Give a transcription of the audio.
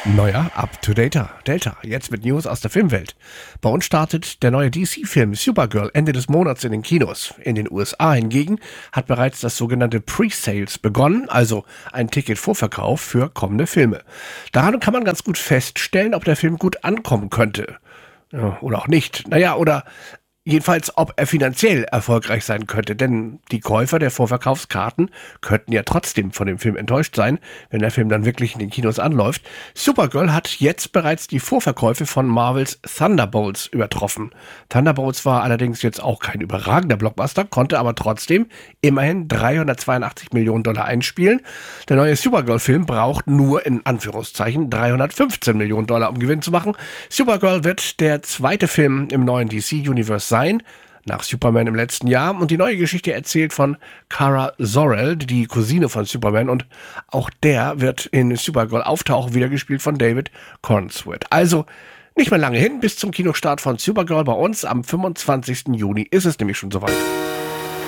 Neuer Up-to-Dater. Delta, jetzt mit News aus der Filmwelt. Bei uns startet der neue DC-Film Supergirl Ende des Monats in den Kinos. In den USA hingegen hat bereits das sogenannte Pre-Sales begonnen, also ein Ticket-Vorverkauf für kommende Filme. Daran kann man ganz gut feststellen, ob der Film gut ankommen könnte. Ja, oder auch nicht. Oder jedenfalls, ob er finanziell erfolgreich sein könnte, denn die Käufer der Vorverkaufskarten könnten ja trotzdem von dem Film enttäuscht sein, wenn der Film dann wirklich in den Kinos anläuft. Supergirl hat jetzt bereits die Vorverkäufe von Marvels Thunderbolts übertroffen. Thunderbolts war allerdings jetzt auch kein überragender Blockbuster, konnte aber trotzdem immerhin 382 Millionen Dollar einspielen. Der neue Supergirl-Film braucht nur in Anführungszeichen 315 Millionen Dollar, um Gewinn zu machen. Supergirl wird der zweite Film im neuen DC-Universe sein, nach Superman im letzten Jahr, und die neue Geschichte erzählt von Kara Zor-El, die Cousine von Superman, und auch der wird in Supergirl auftauchen, wieder gespielt von David Cornsworth. Also nicht mehr lange hin, bis zum Kinostart von Supergirl bei uns am 25. Juni ist es nämlich schon soweit.